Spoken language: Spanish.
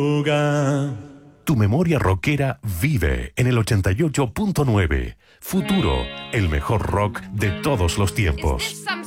Tu memoria rockera vive en el 88.9. Futuro, el mejor rock de todos los tiempos.